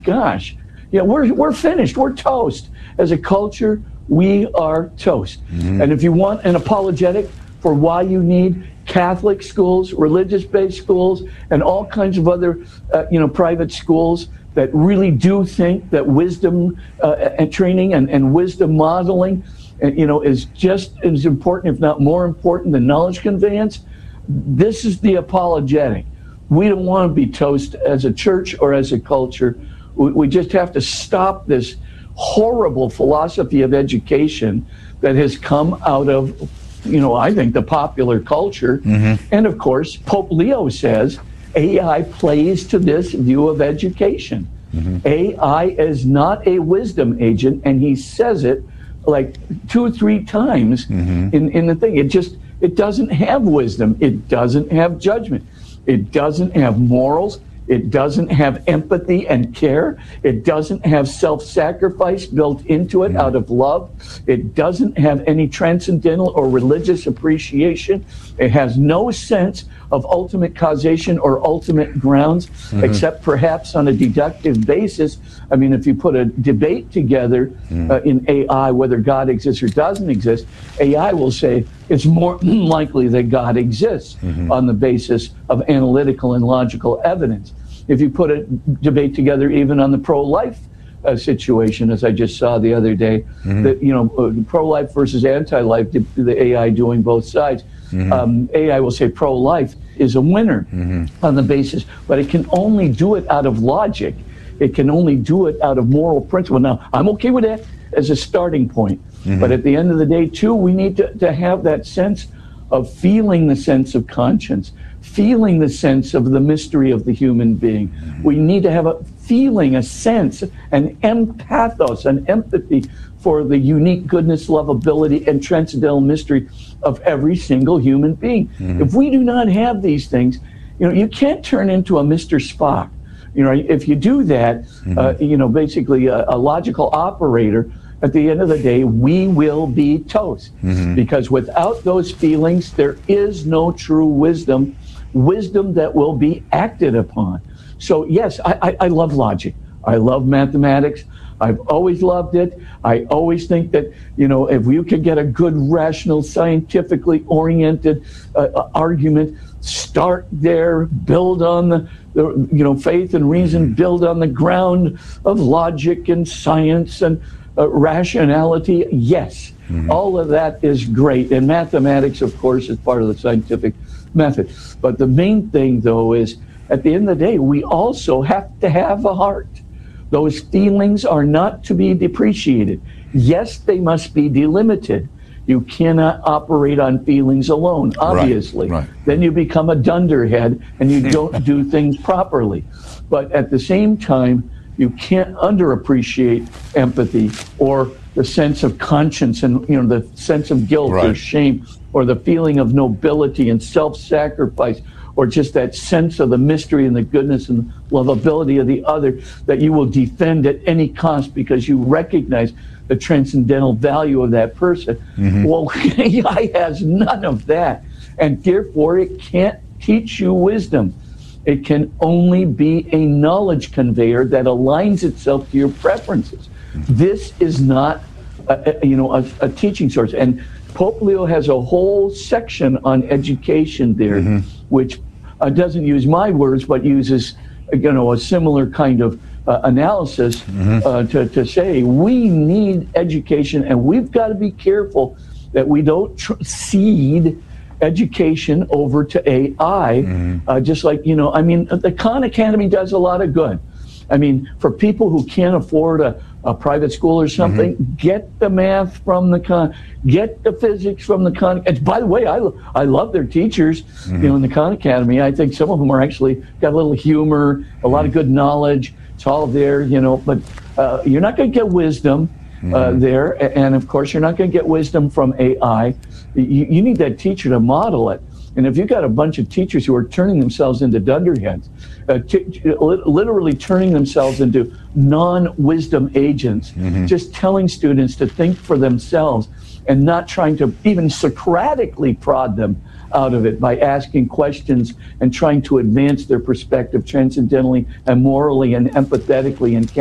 gosh, yeah, we're finished. We're toast. As a culture, we are toast. And if you want an apologetic for why you need Catholic schools, religious-based schools, and all kinds of other, private schools that really do think that wisdom and training and wisdom modeling, is just as important, if not more important, than knowledge conveyance, this is the apologetic. We don't want to be toast as a church or as a culture. We just have to stop this horrible philosophy of education that has come out of, I think, the popular culture. And of course, Pope Leo says AI plays to this view of education. AI is not a wisdom agent, and he says it like 2 or 3 times in the thing. It doesn't have wisdom. It doesn't have judgment. It doesn't have morals. It doesn't have empathy and care. It doesn't have self-sacrifice built into it out of love. It doesn't have any transcendental or religious appreciation. It has no sense of ultimate causation or ultimate grounds, except perhaps on a deductive basis. I mean, if you put a debate together in AI, whether God exists or doesn't exist, AI will say it's more likely that God exists on the basis of analytical and logical evidence. If you put a debate together even on the pro-life situation, as I just saw the other day, that pro-life versus anti-life, the AI doing both sides, AI will say pro-life is a winner on the basis, but it can only do it out of logic. It can only do it out of moral principle. Now, I'm okay with that as a starting point, but at the end of the day, too, we need to have that sense of feeling the sense of conscience, feeling the sense of the mystery of the human being. We need to have a feeling, a sense, an empathos, an empathy for the unique goodness, lovability, and transcendental mystery of every single human being. If we do not have these things, you can't turn into a Mr. Spock. If you do that, basically a logical operator, at the end of the day, we will be toast. Because without those feelings, there is no true wisdom that will be acted upon. So yes, I love logic. I love mathematics. I've always loved it. I always think that, if you could get a good, rational, scientifically oriented argument, start there, build on the faith and reason, build on the ground of logic and science and rationality. Yes, all of that is great. And mathematics, of course, is part of the scientific method. But the main thing, though, is at the end of the day, we also have to have a heart. Those feelings are not to be depreciated. Yes, they must be delimited. You cannot operate on feelings alone, obviously. Right. Then you become a dunderhead and you don't do things properly. But at the same time, you can't underappreciate empathy or the sense of conscience and the sense of guilt or shame or the feeling of nobility and self-sacrifice, or just that sense of the mystery and the goodness and lovability of the other that you will defend at any cost because you recognize the transcendental value of that person. Well, AI has none of that, and therefore it can't teach you wisdom. It can only be a knowledge conveyor that aligns itself to your preferences. This is not a teaching source. And Pope Leo has a whole section on education there, which doesn't use my words, but uses a similar kind of analysis to say we need education, and we've got to be careful that we don't seed education over to AI. Just like, the Khan Academy does a lot of good. I mean, for people who can't afford a private school or something, get the math from the Khan, get the physics from the Khan. And by the way, I love their teachers, in the Khan Academy. I think some of them are actually got a little humor, a lot of good knowledge. It's all there, but you're not going to get wisdom there. And of course, you're not going to get wisdom from AI. You need that teacher to model it. And if you've got a bunch of teachers who are turning themselves into dunderheads, literally turning themselves into non-wisdom agents, just telling students to think for themselves and not trying to even Socratically prod them out of it by asking questions and trying to advance their perspective transcendentally and morally and empathetically and